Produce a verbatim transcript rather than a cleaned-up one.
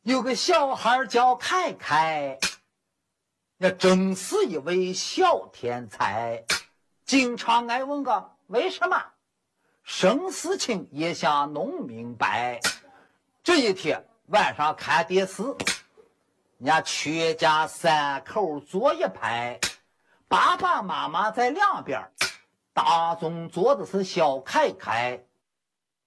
有个小孩叫凯凯，那真是一位小天才，经常爱问个为什么，生事情也想弄明白。这一天晚上看电视，人家全家三口坐一排，爸爸妈妈在两边，大中坐的是小凯凯，